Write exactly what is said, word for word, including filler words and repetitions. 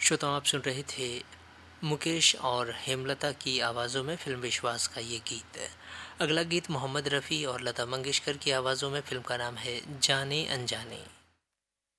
श्रोताओं, आप सुन रहे थे मुकेश और हेमलता की आवाज़ों में फिल्म विश्वास का ये गीत। अगला गीत मोहम्मद रफ़ी और लता मंगेशकर की आवाज़ों में, फिल्म का नाम है जाने अनजाने।